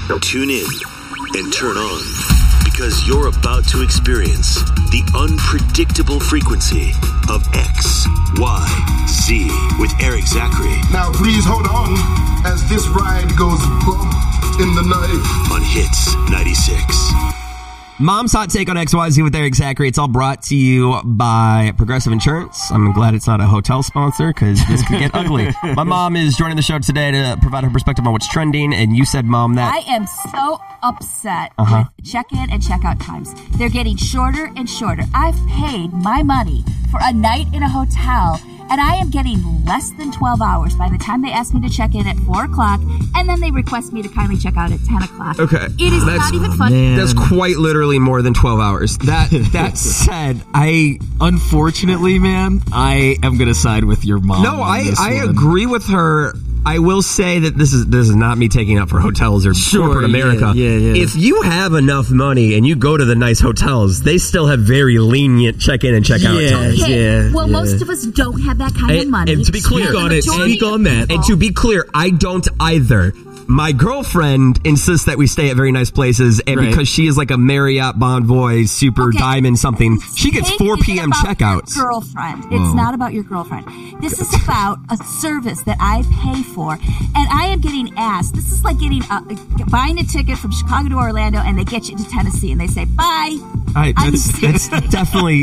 Tune in and turn on, because you're about to experience the unpredictable frequency of X, Y, Z with Eric Zachary. Now please hold on as this ride goes bump in the night. On Hits 96. Mom's Hot Take on XYZ with Eric Zachary. It's all brought to you by Progressive Insurance. I'm glad it's not a hotel sponsor, because this could get ugly. My mom is joining the show today to provide her perspective on what's trending, and you said, Mom, that... I am so upset with check-in and check-out times. They're getting shorter and shorter. I've paid my money for a night in a hotel, and I am getting less than 12 hours by the time they ask me to check in at 4 o'clock, and then they request me to kindly check out at 10 o'clock. Okay. It is not even funny. That's quite literally more than 12 hours. That said, Unfortunately, man, I am going to side with your mom. No, I agree with her. I will say that this is not me taking up for hotels or corporate America. Yeah. If you have enough money and you go to the nice hotels, they still have very lenient check-in and check-out times. Okay. Well, most of us don't have that kind of money. And to be clear, speak on that. And to be clear, I don't either. My girlfriend insists that we stay at very nice places, and because she is like a Marriott Bonvoy Super Diamond something, she gets 4 p.m. checkouts. Girlfriend. It's not about your girlfriend. This is about a service that I pay for, and I am getting asked. This is like buying a ticket from Chicago to Orlando, and they get you to Tennessee, and they say, bye. It's definitely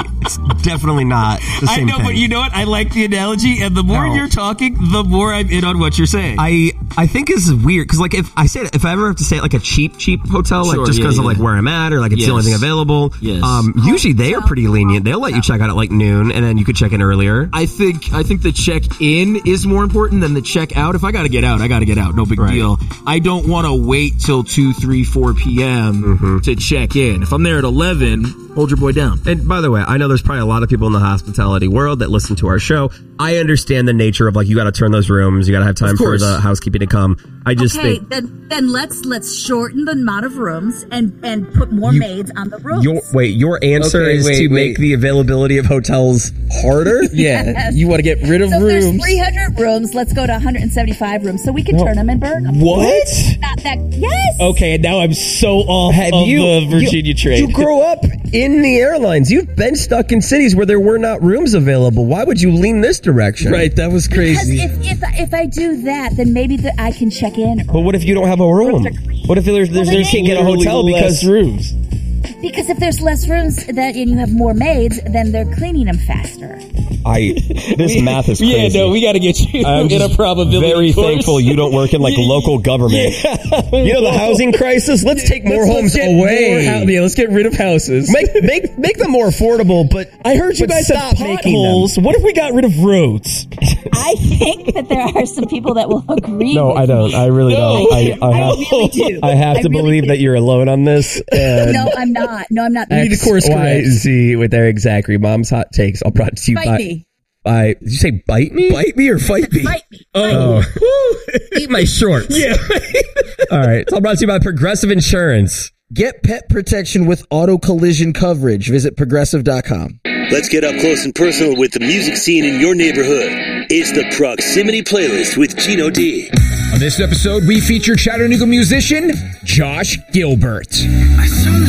not the same thing. I know, but you know what? I like the analogy, and the more you're talking, the more I'm in on what you're saying. I think this is weird, because like if I ever have to stay at like a cheap hotel, like just because of like where I'm at, or like it's the only thing available, usually they are pretty lenient. They'll let you check out at like noon, and then you could check in earlier. I think the check-in is more important than the check-out. If I gotta get out, I gotta get out. No big deal. I don't want to wait till 2, 3, 4 p.m. to check in. If I'm there at 11, hold your boy down. And by the way, I know there's probably a lot of people in the hospitality world that listen to our show. I understand the nature of like, you got to turn those rooms, you got to have time for the housekeeping to come. I just think then let's shorten the amount of rooms and put more maids on the rooms. Your answer is to make the availability of hotels harder? Yeah, you want to get rid of rooms. There's 300 rooms. Let's go to 175 rooms so we can turn them and burn them. What? Not that. Yes. Okay, and now I'm so off the Virginia train. You grew up in the airlines. You've been stuck in cities where there were not rooms available. Why would you lean this direction? Right, that was crazy. Because if I do that, then maybe I can check in. But what if you don't have a room? What if they can't get a hotel because rooms? Because if there's less rooms and you have more maids, then they're cleaning them faster. This math is crazy. Yeah, no, we got to get you in a probability very course. Thankful you don't work in like local government. You know the housing crisis? Let's take more homes away. Let's get rid of houses. Make them more affordable, but I heard you guys have potholes. What if we got rid of roads? I think that there are some people that will agree. No, I don't. I really don't. I have to believe that you're alone on this. No, I'm not. No, I'm not. XYZ with Eric Zachary. Mom's Hot Takes. All brought to you by... Did you say bite me? Bite me or fight me? Bite me. Oh. Eat my shorts. Yeah. All right. It's all brought to you by Progressive Insurance. Get pet protection with auto collision coverage. Visit progressive.com. Let's get up close and personal with the music scene in your neighborhood. It's the Proximity Playlist with Gino D. On this episode, we feature Chattanooga musician Josh Gilbert.